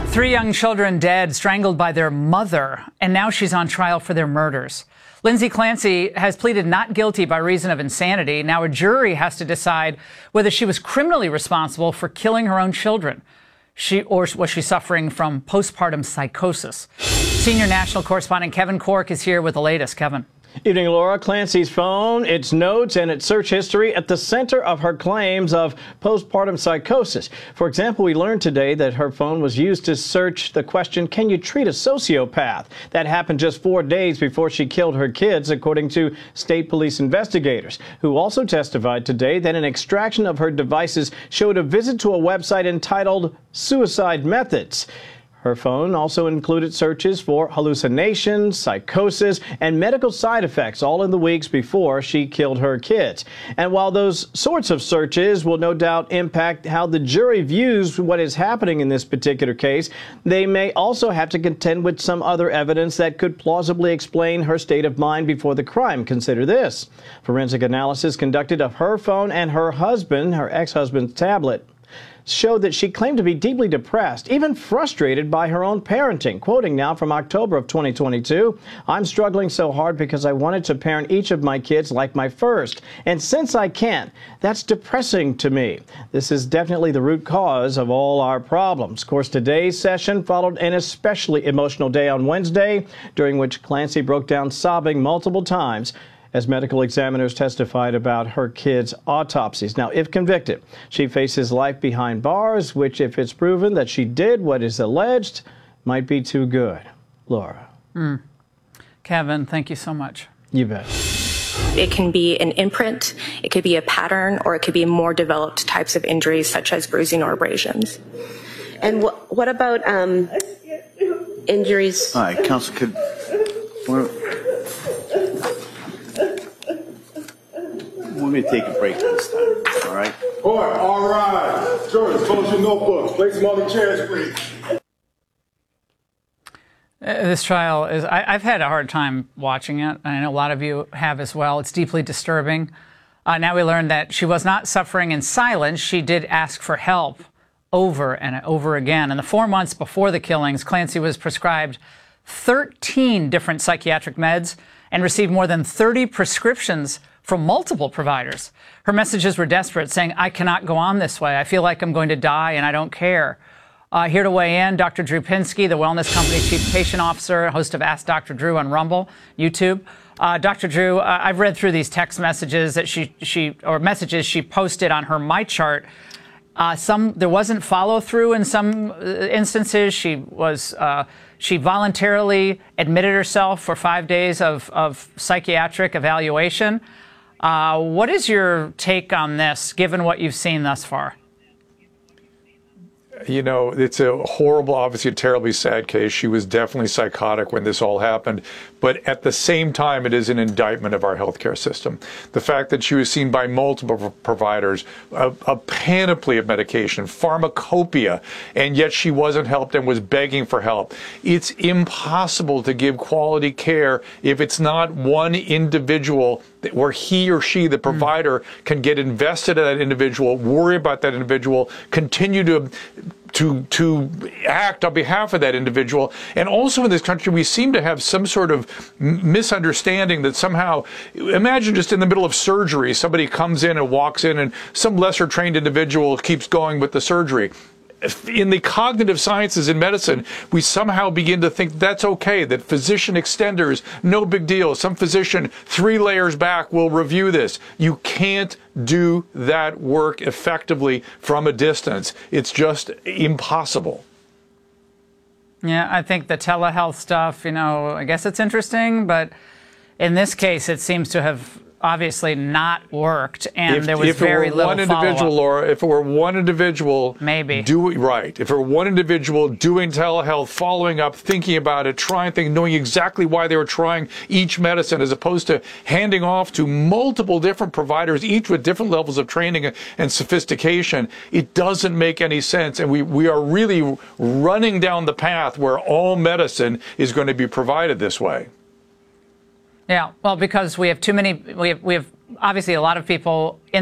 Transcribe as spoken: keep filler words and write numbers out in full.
Three young children dead, strangled by their mother, and now she's on trial for their murders. Lindsay Clancy has pleaded not guilty by reason of insanity. Now a jury has to decide whether she was criminally responsible for killing her own children. She, or was she suffering from postpartum psychosis? Senior national correspondent Kevin Corke is here with the latest. Kevin. Evening, Laura. Clancy's phone, its notes, and its search history at the center of her claims of postpartum psychosis. For example, we learned today that her phone was used to search the question, can you treat a sociopath? That happened just four days before she killed her kids, according to state police investigators, who also testified today that an extraction of her devices showed a visit to a website entitled Suicide Methods. Her phone also included searches for hallucinations, psychosis, and medical side effects, all in the weeks before she killed her kids. And while those sorts of searches will no doubt impact how the jury views what is happening in this particular case, they may also have to contend with some other evidence that could plausibly explain her state of mind before the crime. Consider this. Forensic analysis conducted of her phone and her husband, her ex-husband's tablet, showed that she claimed to be deeply depressed, even frustrated by her own parenting. Quoting now from October of twenty twenty-two, "I'm struggling so hard because I wanted to parent each of my kids like my first. And since I can't, that's depressing to me. This is definitely the root cause of all our problems." Of course, today's session followed an especially emotional day on Wednesday, during which Clancy broke down sobbing multiple times as medical examiners testified about her kids' autopsies. Now, if convicted, she faces life behind bars, which, if it's proven that she did what is alleged, might be too good. Laura. Mm. Kevin, thank you so much. You bet. It can be an imprint, it could be a pattern, or it could be more developed types of injuries such as bruising or abrasions. And wh what about um, injuries? All right, Counsel, could... Let me take a break this time, all right? All right, all right. George, close your notebook. Place them on the chairs, please. Uh, this trial is, I, I've had a hard time watching it. I know a lot of you have as well. It's deeply disturbing. Uh, now we learned that she was not suffering in silence. She did ask for help over and over again. In the four months before the killings, Clancy was prescribed thirteen different psychiatric meds and received more than thirty prescriptions from multiple providers. Her messages were desperate, saying, "I cannot go on this way. I feel like I'm going to die and I don't care." Uh, here to weigh in, Doctor Drew Pinsky, the wellness company's chief patient officer, host of Ask Doctor Drew on Rumble, YouTube. Uh, Doctor Drew, uh, I've read through these text messages that she, she or messages she posted on her MyChart. Uh, some there wasn't follow through in some instances. She was uh, she voluntarily admitted herself for five days of, of psychiatric evaluation. Uh, what is your take on this, given what you've seen thus far? You know, it's a horrible, obviously a terribly sad case. She was definitely psychotic when this all happened. But at the same time, it is an indictment of our healthcare system. The fact that she was seen by multiple providers, a, a panoply of medication, pharmacopoeia, and yet she wasn't helped and was begging for help. It's impossible to give quality care if it's not one individual where he or she, the provider, mm. can get invested in that individual, worry about that individual, continue to to to act on behalf of that individual. And also in this country, we seem to have some sort of misunderstanding that somehow, imagine just in the middle of surgery, somebody comes in and walks in and some lesser trained individual keeps going with the surgery. In the cognitive sciences in medicine, we somehow begin to think that's okay, that physician extenders, no big deal. Some physician three layers back will review this. You can't do that work effectively from a distance. It's just impossible. Yeah, I think the telehealth stuff, you know, I guess it's interesting, but in this case, it seems to have obviously not worked, and if, there was if very little follow-up. If it were one individual, Laura, if it were one individual, maybe do it right. If it were one individual doing telehealth, following up, thinking about it, trying things, knowing exactly why they were trying each medicine, as opposed to handing off to multiple different providers, each with different levels of training and sophistication, it doesn't make any sense. And we, we are really running down the path where all medicine is going to be provided this way. Yeah, well, because we have too many, we have, we have obviously a lot of people in